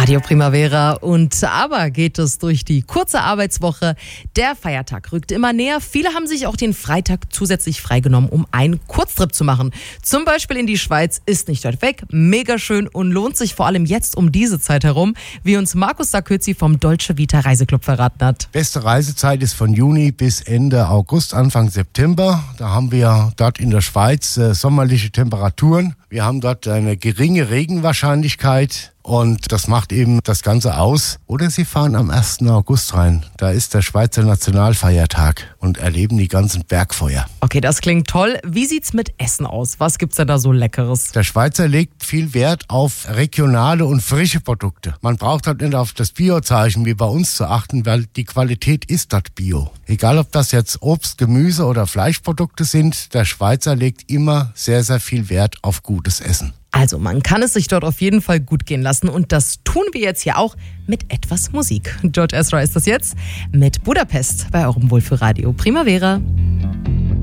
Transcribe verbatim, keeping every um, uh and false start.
Radio Primavera und aber geht es durch die kurze Arbeitswoche. Der Feiertag rückt immer näher. Viele haben sich auch den Freitag zusätzlich freigenommen, um einen Kurztrip zu machen. Zum Beispiel in die Schweiz, ist nicht weit weg, mega schön und lohnt sich vor allem jetzt um diese Zeit herum, wie uns Markus Sarkozy vom Dolce Vita Reiseclub verraten hat. Beste Reisezeit ist von Juni bis Ende August, Anfang September. Da haben wir dort in der Schweiz äh, sommerliche Temperaturen. Wir haben dort eine geringe Regenwahrscheinlichkeit und das macht eben das Ganze aus. Oder Sie fahren am ersten August rein. Da ist der Schweizer Nationalfeiertag und erleben die ganzen Bergfeuer. Okay, das klingt toll. Wie sieht's mit Essen aus? Was gibt's denn da so Leckeres? Der Schweizer legt viel Wert auf regionale und frische Produkte. Man braucht halt nicht auf das Biozeichen wie bei uns zu achten, weil die Qualität ist dort Bio. Egal ob das jetzt Obst, Gemüse oder Fleischprodukte sind, der Schweizer legt immer sehr, sehr viel Wert auf gutes Essen. Also man kann es sich dort auf jeden Fall gut gehen lassen und das tun wir jetzt hier auch mit etwas Musik. George Ezra ist das jetzt mit Budapest bei eurem Wohlfühlradio Primavera.